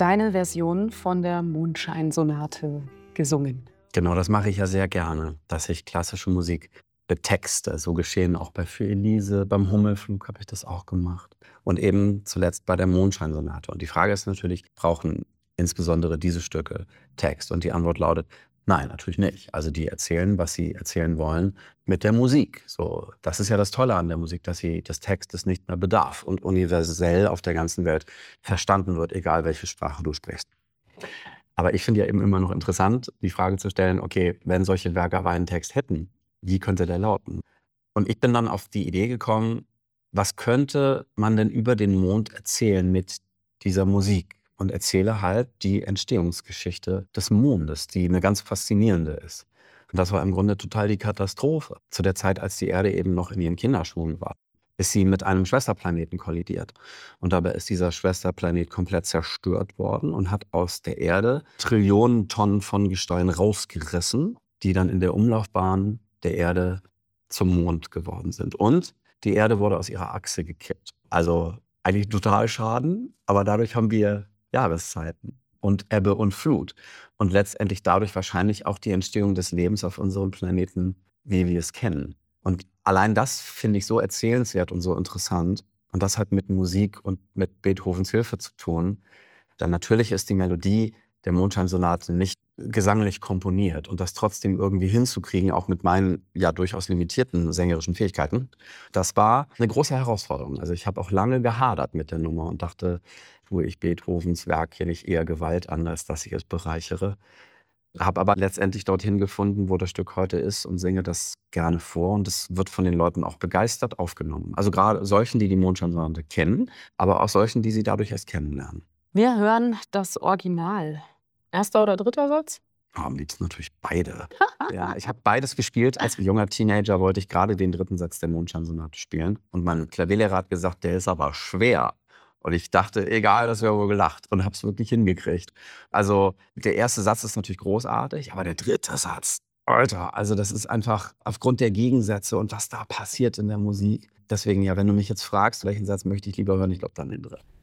deine Version von der Mondscheinsonate gesungen. Genau, das mache ich ja sehr gerne, dass ich klassische Musik betexte. So geschehen auch bei Für Elise, beim Hummelflug habe ich das auch gemacht. Und eben zuletzt bei der Mondscheinsonate. Und die Frage ist natürlich, brauchen insbesondere diese Stücke Text? Und die Antwort lautet, nein, natürlich nicht. Also die erzählen, was sie erzählen wollen, mit der Musik. So, das ist ja das Tolle an der Musik, dass sie des Textes nicht mehr bedarf und universell auf der ganzen Welt verstanden wird, egal welche Sprache du sprichst. Aber ich finde ja eben immer noch interessant, die Frage zu stellen, okay, wenn solche Werke aber einen Text hätten, wie könnte der lauten? Und ich bin dann auf die Idee gekommen, was könnte man denn über den Mond erzählen mit dieser Musik? Und erzähle halt die Entstehungsgeschichte des Mondes, die eine ganz faszinierende ist. Und das war im Grunde total die Katastrophe. Zu der Zeit, als die Erde eben noch in ihren Kinderschuhen war, ist sie mit einem Schwesterplaneten kollidiert. Und dabei ist dieser Schwesterplanet komplett zerstört worden und hat aus der Erde Trillionen Tonnen von Gestein rausgerissen, die dann in der Umlaufbahn der Erde zum Mond geworden sind. Und die Erde wurde aus ihrer Achse gekippt. Also eigentlich total Schaden, aber dadurch haben wir Jahreszeiten und Ebbe und Flut. Und letztendlich dadurch wahrscheinlich auch die Entstehung des Lebens auf unserem Planeten, wie wir es kennen. Und allein das finde ich so erzählenswert und so interessant. Und das hat mit Musik und mit Beethovens Hilfe zu tun. Dann natürlich ist die Melodie der Mondscheinsonate nicht gesanglich komponiert. Und das trotzdem irgendwie hinzukriegen, auch mit meinen ja durchaus limitierten sängerischen Fähigkeiten, das war eine große Herausforderung. Also ich habe auch lange gehadert mit der Nummer und dachte, tue ich Beethovens Werk hier nicht eher Gewalt an, als dass ich es bereichere. Habe aber letztendlich dorthin gefunden, wo das Stück heute ist und singe das gerne vor. Und es wird von den Leuten auch begeistert aufgenommen. Also gerade solchen, die die Mondscheinsonate kennen, aber auch solchen, die sie dadurch erst kennenlernen. Wir hören das Original. Erster oder dritter Satz? Am liebsten natürlich beide. Ja, ich habe beides gespielt. Als junger Teenager wollte ich gerade den dritten Satz der Mondscheinsonate spielen. Und mein Klavierlehrer hat gesagt, der ist aber schwer. Und ich dachte, egal, das wäre wohl gelacht. Und habe es wirklich hingekriegt. Also der erste Satz ist natürlich großartig, aber der dritte Satz, Alter, also das ist einfach aufgrund der Gegensätze und was da passiert in der Musik. Deswegen ja, wenn du mich jetzt fragst, welchen Satz möchte ich lieber hören, ich glaube dann den dritten.